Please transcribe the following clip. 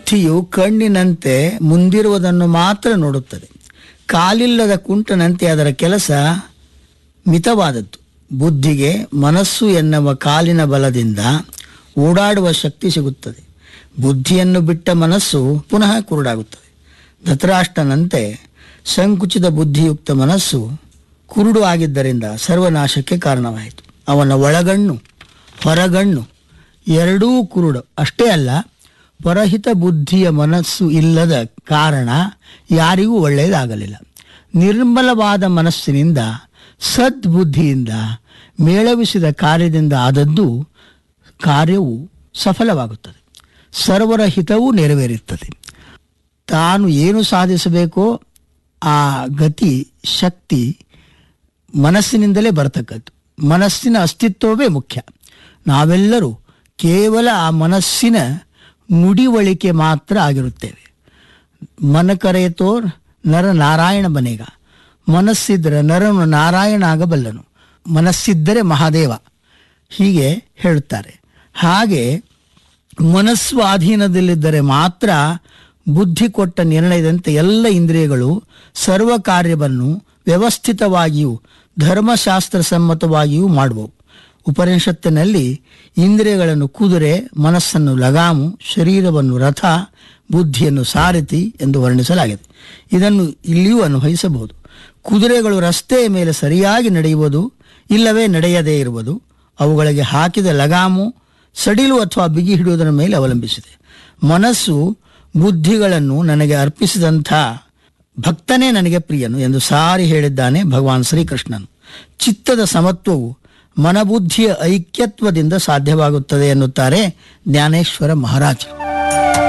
ಬುದ್ಧಿಯು ಕಣ್ಣಿನಂತೆ ಮುಂದಿರುವುದನ್ನು ಮಾತ್ರ ನೋಡುತ್ತದೆ. ಕಾಲಿಲ್ಲದ ಕುಂಟನಂತೆ ಅದರ ಕೆಲಸ ಮಿತವಾದದ್ದು. ಬುದ್ಧಿಗೆ ಮನಸ್ಸು ಎನ್ನುವ ಕಾಲಿನ ಬಲದಿಂದ ಓಡಾಡುವ ಶಕ್ತಿ ಸಿಗುತ್ತದೆ. ಬುದ್ಧಿಯನ್ನು ಬಿಟ್ಟ ಮನಸ್ಸು ಪುನಃ ಕುರುಡಾಗುತ್ತದೆ. ಧೃತರಾಷ್ಟ್ರನಂತೆ ಸಂಕುಚಿತ ಬುದ್ಧಿಯುಕ್ತ ಮನಸ್ಸು ಕುರುಡು ಆಗಿದ್ದರಿಂದ ಸರ್ವನಾಶಕ್ಕೆ ಕಾರಣವಾಯಿತು. ಅವನ ಒಳಗಣ್ಣು ಹೊರಗಣ್ಣು ಎರಡೂ ಕುರುಡು. ಅಷ್ಟೇ ಅಲ್ಲ, ಪರಹಿತ ಬುದ್ಧಿಯ ಮನಸ್ಸು ಇಲ್ಲದ ಕಾರಣ ಯಾರಿಗೂ ಒಳ್ಳೆಯದಾಗಲಿಲ್ಲ. ನಿರ್ಮಲವಾದ ಮನಸ್ಸಿನಿಂದ ಸದ್ಬುದ್ಧಿಯಿಂದ ಮೇಳವಿಸಿದ ಕಾರ್ಯದಿಂದ ಆದದ್ದು ಕಾರ್ಯವು ಸಫಲವಾಗುತ್ತದೆ. ಸರ್ವರ ಹಿತವೂ ನೆರವೇರುತ್ತದೆ. ತಾನು ಏನು ಸಾಧಿಸಬೇಕೋ ಆ ಗತಿ ಶಕ್ತಿ ಮನಸ್ಸಿನಿಂದಲೇ ಬರತಕ್ಕದ್ದು. ಮನಸ್ಸಿನ ಅಸ್ತಿತ್ವವೇ ಮುಖ್ಯ. ನಾವೆಲ್ಲರೂ ಕೇವಲ ಆ ಮನಸ್ಸಿನ ನುಡಿವಳಿಕೆ ಮಾತ್ರ ಆಗಿರುತ್ತೇವೆ. ಮನ ಕರೆಯತೋ ನರ ನಾರಾಯಣ ಬನೇಗ. ಮನಸ್ಸಿದ್ದರೆ ನರನು ನಾರಾಯಣ ಆಗಬಲ್ಲನು, ಮನಸ್ಸಿದ್ದರೆ ಮಹಾದೇವ, ಹೀಗೆ ಹೇಳುತ್ತಾರೆ. ಹಾಗೆ ಮನಸ್ಸು ಅಧೀನದಲ್ಲಿದ್ದರೆ ಮಾತ್ರ ಬುದ್ಧಿ ಕೊಟ್ಟ ನಿರ್ಣಯದಂತೆ ಎಲ್ಲ ಇಂದ್ರಿಯಗಳು ಸರ್ವ ಕಾರ್ಯವನ್ನು ವ್ಯವಸ್ಥಿತವಾಗಿಯೂ ಧರ್ಮಶಾಸ್ತ್ರ ಸಮ್ಮತವಾಗಿಯೂ ಮಾಡುವವು. ಉಪನಿಷತ್ತಿನಲ್ಲಿ ಇಂದ್ರಿಯಗಳನ್ನು ಕುದುರೆ, ಮನಸ್ಸನ್ನು ಲಗಾಮು, ಶರೀರವನ್ನು ರಥ, ಬುದ್ಧಿಯನ್ನು ಸಾರಥಿ ಎಂದು ವರ್ಣಿಸಲಾಗಿದೆ. ಇದನ್ನು ಇಲ್ಲಿಯೂ ಅನ್ವಯಿಸಬಹುದು. ಕುದುರೆಗಳು ರಸ್ತೆಯ ಮೇಲೆ ಸರಿಯಾಗಿ ನಡೆಯುವುದು ಇಲ್ಲವೇ ನಡೆಯದೇ ಇರುವುದು ಅವುಗಳಿಗೆ ಹಾಕಿದ ಲಗಾಮು, ಸಡಿಲು ಅಥವಾ ಬಿಗಿ ಹಿಡಿಯುವುದರ ಮೇಲೆ ಅವಲಂಬಿಸಿದೆ. ಮನಸ್ಸು ಬುದ್ಧಿಗಳನ್ನು ನನಗೆ ಅರ್ಪಿಸಿದಂಥ ಭಕ್ತನೇ ನನಗೆ ಪ್ರಿಯನು ಎಂದು ಸಾರಿ ಹೇಳಿದ್ದಾನೆ ಭಗವಾನ್ ಶ್ರೀಕೃಷ್ಣನು. ಚಿತ್ತದ ಸಮತ್ವವು ಮನಬುದ್ಧಿಯ ಐಕ್ಯತ್ವದಿಂದ ಸಾಧ್ಯವಾಗುತ್ತದೆ ಎನ್ನುತ್ತಾರೆ ಜ್ಞಾನೇಶ್ವರ ಮಹಾರಾಜರು.